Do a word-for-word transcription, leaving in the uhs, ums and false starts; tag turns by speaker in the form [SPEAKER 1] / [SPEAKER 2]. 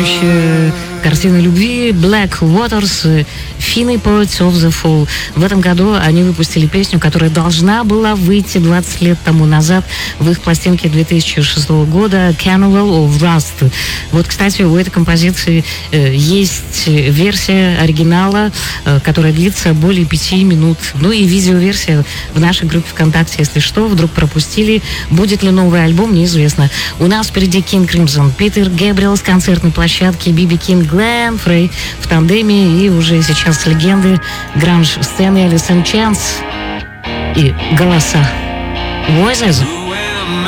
[SPEAKER 1] потрясающая картина любви Black Waters, Finny Poets of the Fall. В этом году они выпустили песню, которая должна была выйти двадцать лет тому назад в их пластинке две тысячи шестого года Carnival of Rust. Вот, кстати, у этой композиции э, есть версия оригинала, э, которая длится более пяти минут. Ну и видеоверсия в нашей группе ВКонтакте, если что, вдруг пропустили. Будет ли новый альбом, неизвестно. У нас впереди King Crimson, Питер Гэбриэл с концертной площадки, Биби Кинг, Глен Фрей в тандеме и уже сейчас легенды гранж-сцены Алисон Чанс и голоса Voices.